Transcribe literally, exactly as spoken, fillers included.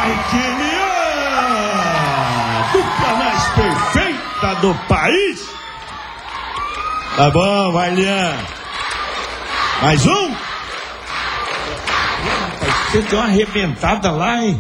Ai, que dupla mais perfeita do país. Tá bom, vai, Lian. Mais um? Você deu uma arrebentada lá, hein?